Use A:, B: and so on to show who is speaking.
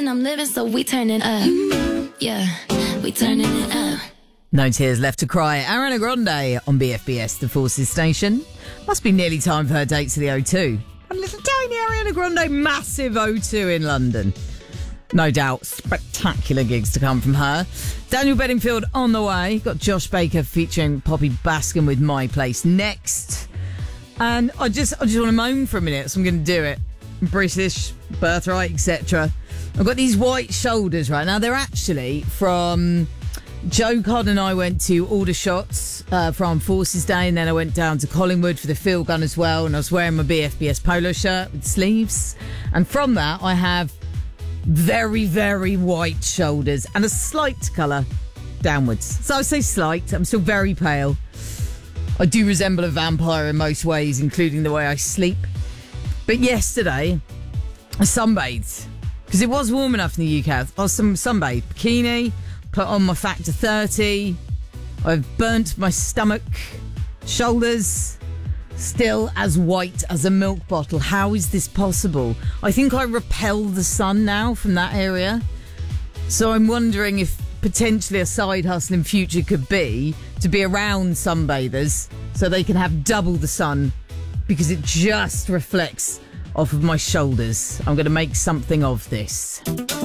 A: and I'm living, so we turning up. Yeah, we turning it up.
B: No tears left to cry. Ariana Grande on BFBS, the Forces station. Must be nearly time for her date to the O2. A little tiny Ariana Grande, massive O2 in London. No doubt, spectacular gigs to come from her. Daniel Bedingfield on the way. Got Josh Baker featuring Poppy Baskin with My Place next. And I just want to moan for a minute, so I'm going to do it. British, birthright, etc. I've got these white shoulders right now. They're actually from... Joe Codd and I went to Aldershot for Armed Forces Day, and then I went down to Collingwood for the field gun as well, and I was wearing my BFBS polo shirt with sleeves. And from that, I have very, very white shoulders and a slight colour downwards. So I say slight, I'm still very pale. I do resemble a vampire in most ways, including the way I sleep. But yesterday, I sunbathed, because it was warm enough in the UK. I was sunbathed, bikini, put on my Factor 30. I've burnt my stomach, shoulders, still as white as a milk bottle. How is this possible? I think I repel the sun now from that area. So I'm wondering if potentially a side hustle in future could be to be around sunbathers so they can have double the sun, because it just reflects off of my shoulders. I'm going to make something of this.